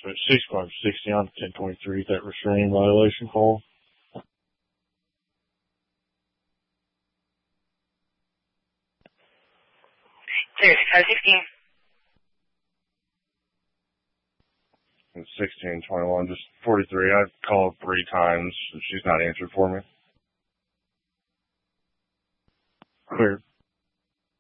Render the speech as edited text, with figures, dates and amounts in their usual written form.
but 6560 on 1023, that restraining violation call. Clear, 6516. It's 1621, just 43. I've called 3 times and she's not answered for me. Clear.